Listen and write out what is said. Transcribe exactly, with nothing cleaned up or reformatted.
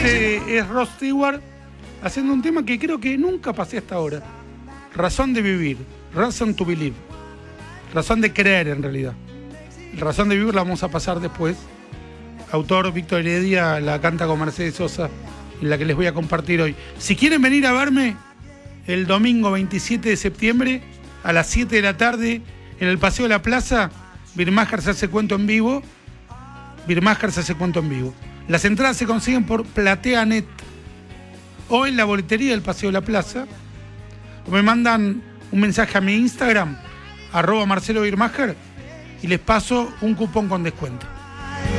Este es Rod Stewart haciendo un tema que creo que nunca pasé hasta ahora. Razón de vivir, Reason to Believe. Razón de creer, en realidad. Razón de vivir la vamos a pasar después. Autor Víctor Heredia la canta con Mercedes Sosa, en la que les voy a compartir hoy. Si quieren venir a verme el domingo veintisiete de septiembre a las siete de la tarde en el Paseo de la Plaza, Birmacher se hace cuento en vivo. Birmacher se hace cuento en vivo. Las entradas se consiguen por PlateaNet o en la boletería del Paseo de la Plaza. O me mandan un mensaje a mi Instagram, arroba Marcelo Birmacher, y les paso un cupón con descuento.